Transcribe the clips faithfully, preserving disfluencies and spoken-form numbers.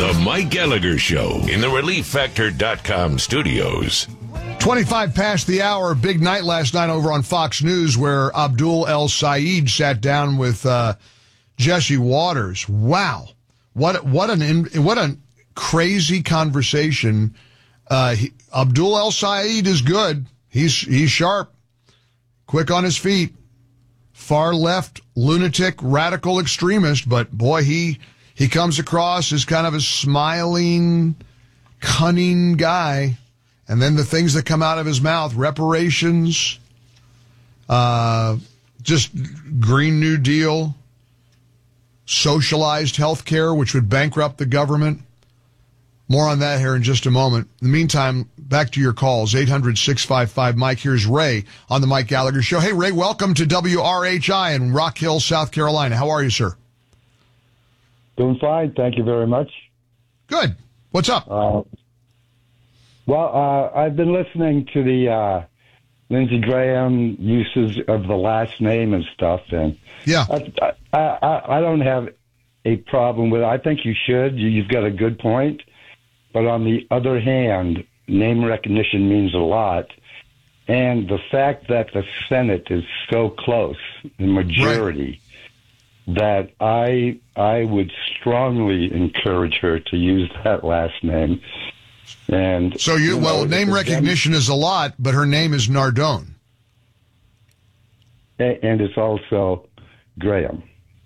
The Mike Gallagher Show in the relief factor dot com studios. twenty-five past the hour. Big night last night over on Fox News where Abdul El Sayed sat down with uh, Jesse Waters. Wow. What what an what a crazy conversation. Uh, he, Abdul El Sayed is good. He's he's sharp, quick on his feet. Far left, lunatic, radical extremist, but boy, he he comes across as kind of a smiling, cunning guy. And then the things that come out of his mouth, reparations, uh, just Green New Deal, socialized health care, which would bankrupt the government. More on that here in just a moment. In the meantime, back to your calls, eight hundred, six five five, Mike. Here's Ray on the Mike Gallagher Show. Hey, Ray, welcome to W R H I in Rock Hill, South Carolina. How are you, sir? Doing fine. Thank you very much. Good. What's up? Uh, well, uh, I've been listening to the uh, Lindsey Graham uses of the last name and stuff, and yeah, I, I, I, I don't have a problem with it. I think you should. You've got a good point. But on the other hand, name recognition means a lot. And the fact that the Senate is so close, the majority, right, that I I would strongly encourage her to use that last name. And so you, you well, know, name recognition Dem- is a lot, but her name is Nardone. And it's also Graham.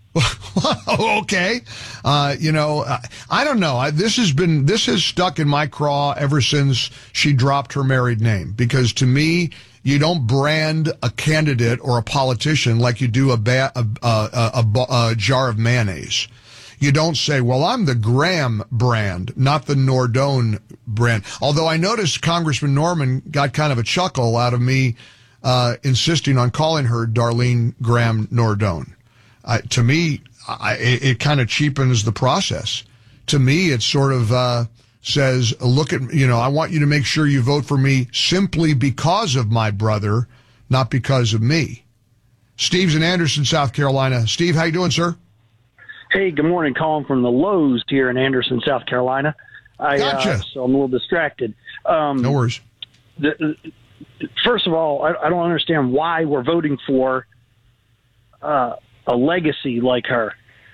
Okay. Uh, you know, I don't know. I, this has been, this has stuck in my craw ever since she dropped her married name. Because to me, you don't brand a candidate or a politician like you do a, ba- a, a, a, a, a jar of mayonnaise. You don't say, well, I'm the Graham brand, not the Nardone brand. Although I noticed Congressman Norman got kind of a chuckle out of me uh, insisting on calling her Darlene Graham Nardone. Uh, to me, I, it, it kind of cheapens the process. To me, it sort of uh, says, look at, you know, I want you to make sure you vote for me simply because of my brother, not because of me. Steve's in Anderson, South Carolina. Steve, how you doing, sir? Hey, good morning. Calling from the Lowe's here in Anderson, South Carolina. I, gotcha. Uh, so I'm a little distracted. Um, no worries. The, first of all, I, I don't understand why we're voting for uh, a legacy like her.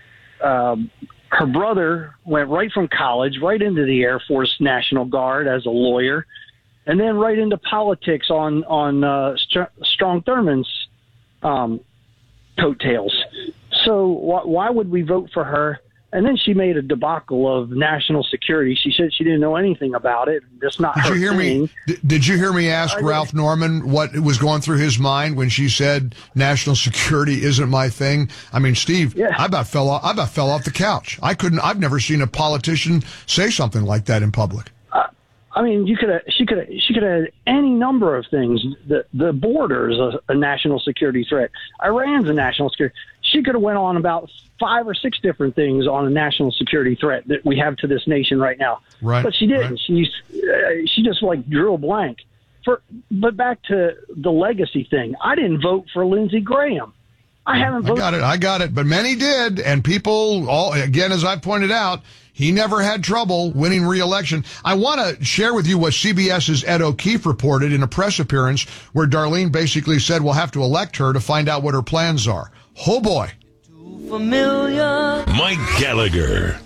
Um, her brother went right from college, right into the Air Force National Guard as a lawyer, and then right into politics on on uh, St- Strom Thurmond's um, coattails. So wh- why would we vote for her? And then she made a debacle of national security. She said she didn't know anything about it. That's not did her you hear thing. me? Did, did you hear me ask I Ralph did. Norman what was going through his mind when she said national security isn't my thing? I mean, Steve, yeah. I about fell off. I about fell off the couch. I couldn't. I've never seen a politician say something like that in public. Uh, I mean, you could have. She could have. She could have had any number of things. The the border is a, a national security threat. Iran's a national security. She could have went on about five or six different things on a national security threat that we have to this nation right now. Right. But she didn't. Right. She uh, she just like drew a blank. For but back to the legacy thing. I didn't vote for Lindsey Graham. I haven't voted. I got it. I got it. But many did, and people all again, as I pointed out, he never had trouble winning re-election. I want to share with you what CBS's Ed O'Keefe reported in a press appearance where Darlene basically said we'll have to elect her to find out what her plans are. Oh, boy. Familiar. Mike Gallagher.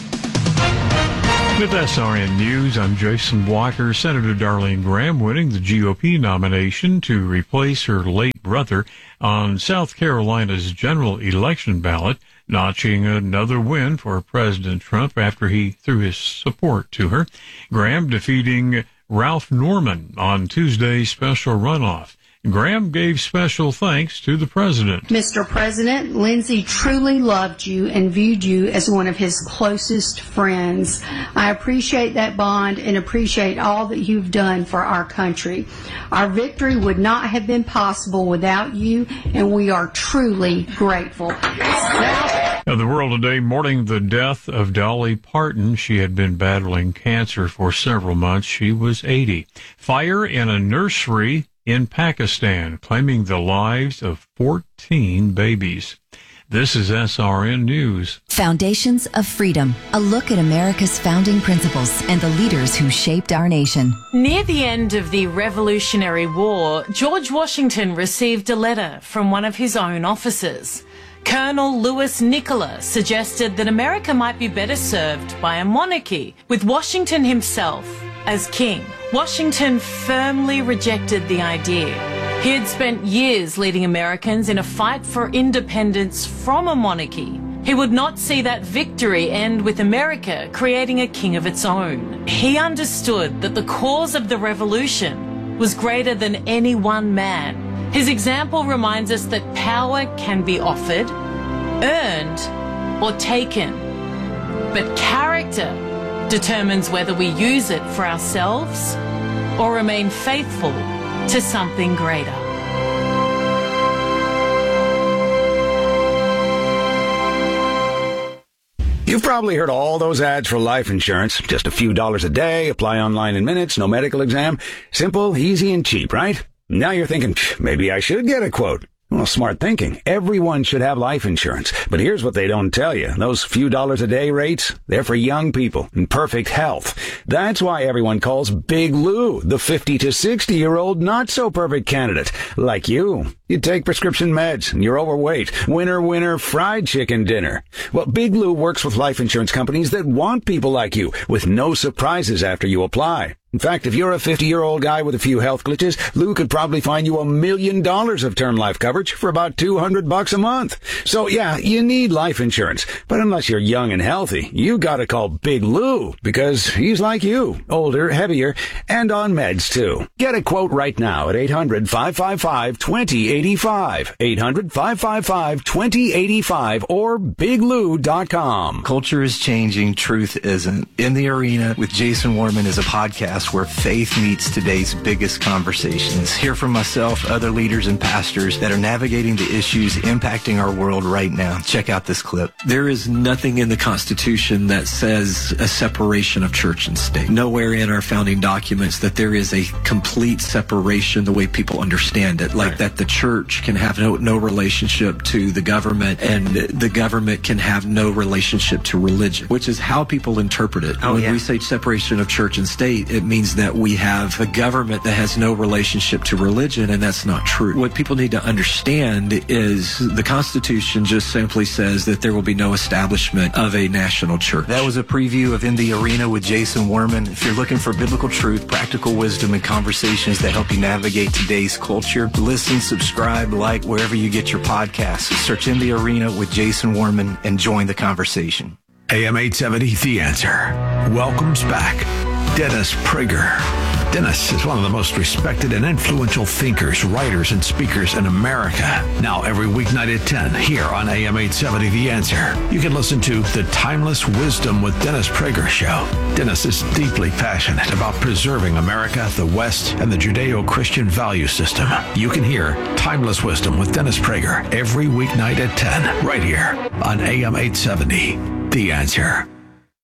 With S R N News, I'm Jason Walker. Senator Darlene Graham winning the G O P nomination to replace her late brother on South Carolina's general election ballot, notching another win for President Trump after he threw his support to her. Graham defeating Ralph Norman on Tuesday's special runoff. Graham gave special thanks to the president. Mister President, Lindsey truly loved you and viewed you as one of his closest friends. I appreciate that bond and appreciate all that you've done for our country. Our victory would not have been possible without you, and we are truly grateful. Now, the world today mourning the death of Dolly Parton. She had been battling cancer for several months. She was eighty. Fire in a nursery in Pakistan, claiming the lives of fourteen babies. This is S R N News. Foundations of Freedom, a look at America's founding principles and the leaders who shaped our nation. Near the end of the Revolutionary War, George Washington received a letter from one of his own officers. Colonel Louis Nicola suggested that America might be better served by a monarchy, with Washington himself as king. Washington firmly rejected the idea. He had spent years leading Americans in a fight for independence from a monarchy. He would not see that victory end with America creating a king of its own. He understood that the cause of the revolution was greater than any one man. His example reminds us that power can be offered, earned, or taken. But character determines whether we use it for ourselves or remain faithful to something greater. You've probably heard all those ads for life insurance. Just a few dollars a day, apply online in minutes, no medical exam. Simple, easy, and cheap, right? Now you're thinking, maybe I should get a quote. Well, smart thinking. Everyone should have life insurance. But here's what they don't tell you. Those few dollars a day rates, they're for young people in perfect health. That's why everyone calls Big Lou the fifty to sixty year old not so perfect candidate. Like you. You take prescription meds and you're overweight. Winner, winner, fried chicken dinner. Well, Big Lou works with life insurance companies that want people like you with no surprises after you apply. In fact, if you're a fifty-year-old guy with a few health glitches, Lou could probably find you a million dollars of term life coverage for about two hundred bucks a month. So yeah, you need life insurance. But unless you're young and healthy, you gotta call Big Lou because he's like you, older, heavier, and on meds too. Get a quote right now at eight hundred, five five five, two zero eight five. eight hundred, five five five, two zero eight five or big lou dot com. Culture is changing, truth isn't. In the Arena with Jason Warman is a podcast where faith meets today's biggest conversations. Hear from myself, other leaders and pastors that are navigating the issues impacting our world right now. Check out this clip. There is nothing in the Constitution that says a separation of church and state. Nowhere in our founding documents that there is a complete separation the way people understand it, like right. that the church can have no, no relationship to the government and the government can have no relationship to religion, which is how people interpret it. Oh, when yeah. we say separation of church and state, it means that we have a government that has no relationship to religion, and that's not true. What people need to understand is the Constitution just simply says that there will be no establishment of a national church. That was a preview of In the Arena with Jason Warman. If you're looking for biblical truth, practical wisdom, and conversations that help you navigate today's culture, listen, subscribe, like wherever you get your podcasts. Search In the Arena with Jason Warman and join the conversation. A M eight seventy, The Answer, welcomes back Dennis Prager. Dennis is one of the most respected and influential thinkers, writers, and speakers in America. Now every weeknight at ten here on A M eight seventy The Answer, you can listen to The Timeless Wisdom with Dennis Prager show. Dennis is deeply passionate about preserving America, the West, and the Judeo-Christian value system. You can hear Timeless Wisdom with Dennis Prager every weeknight at ten right here on A M eight seventy The Answer.